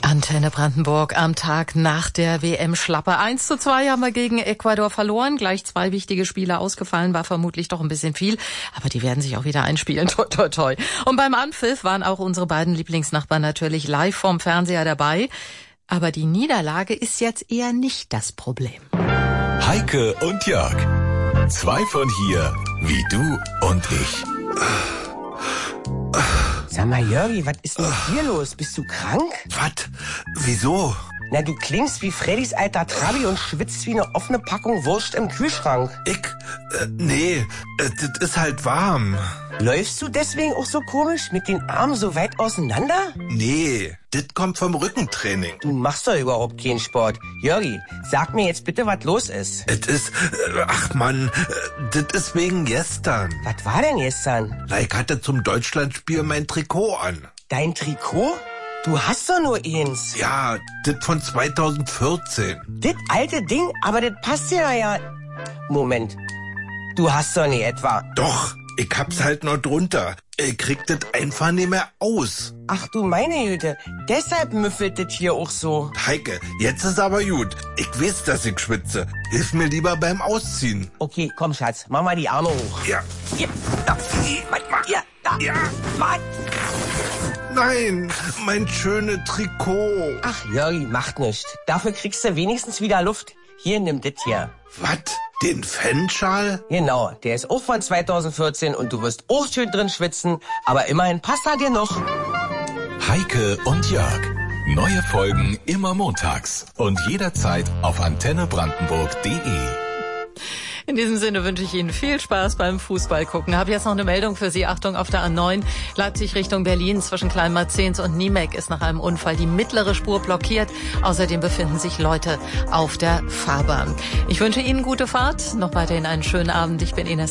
Antenne Brandenburg am Tag nach der WM-Schlappe. 1:2 haben wir gegen Ecuador verloren. Gleich 2 wichtige Spiele ausgefallen, war vermutlich doch ein bisschen viel. Aber die werden sich auch wieder einspielen. Toi, toi, toi. Und beim Anpfiff waren auch unsere beiden Lieblingsnachbarn natürlich live vorm Fernseher dabei. Aber die Niederlage ist jetzt eher nicht das Problem. Heike und Jörg. 2 von hier, wie du und ich. Sag mal, Jörgi, was ist denn mit dir los? Bist du krank? Was? Wieso? Na, du klingst wie Freddys alter Trabi und schwitzt wie eine offene Packung Wurst im Kühlschrank. Nee, das ist halt warm. Läufst du deswegen auch so komisch, mit den Armen so weit auseinander? Nee, das kommt vom Rückentraining. Du machst doch überhaupt keinen Sport. Jörgi, sag mir jetzt bitte, was los ist. Es ist, ach Mann, das ist wegen gestern. Was war denn gestern? Ich hatte zum Deutschlandspiel mein Trikot an. Dein Trikot? Du hast doch nur eins. Ja, das von 2014. Das alte Ding, aber das passt ja. Moment, du hast doch nicht etwa... Doch, ich hab's halt noch drunter. Ich krieg das einfach nicht mehr aus. Ach du meine Güte, deshalb müffelt das hier auch so. Heike, jetzt ist aber gut. Ich weiß, dass ich schwitze. Hilf mir lieber beim Ausziehen. Okay, komm Schatz, mach mal die Arme hoch. Ja. Hier, da. Ja, da. Ja. Was? Nein, mein schönes Trikot. Ach Jörgi, macht nichts. Dafür kriegst du wenigstens wieder Luft. Hier, nimm das hier. Was? Den Fanschal? Genau, der ist auch von 2014 und du wirst auch schön drin schwitzen, aber immerhin passt er dir noch. Heike und Jörg. Neue Folgen immer montags und jederzeit auf antennebrandenburg.de. In diesem Sinne wünsche ich Ihnen viel Spaß beim Fußball gucken. Habe jetzt noch eine Meldung für Sie. Achtung, auf der A9 Leipzig Richtung Berlin zwischen Kleinmarzens und Niemek ist nach einem Unfall die mittlere Spur blockiert. Außerdem befinden sich Leute auf der Fahrbahn. Ich wünsche Ihnen gute Fahrt. Noch weiterhin einen schönen Abend. Ich bin Ines.